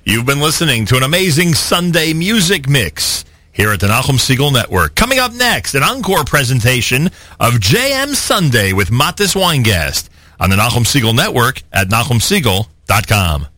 You've been listening to an amazing Sunday music mix here at the Nachum Segal Network. Coming up next, an encore presentation of JM Sunday with Matis Weingast on the Nachum Segal Network at NachumSegal.com.